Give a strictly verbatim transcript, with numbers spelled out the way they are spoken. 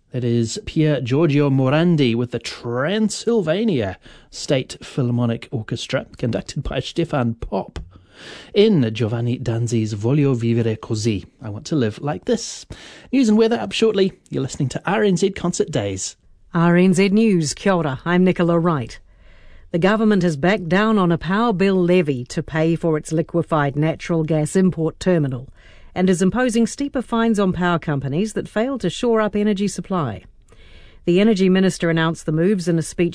It is Pier Giorgio Morandi with the Transylvania State Philharmonic Orchestra, conducted by Stefan Popp, in Giovanni Danzi's Voglio vivere così, I Want to Live Like This. News and weather up shortly. You're listening to R N Z Concert Days. R N Z News, kia ora, I'm Nicola Wright. The government has backed down on a power bill levy to pay for its liquefied natural gas import terminal and is imposing steeper fines on power companies that fail to shore up energy supply. The Energy Minister announced the moves in a speech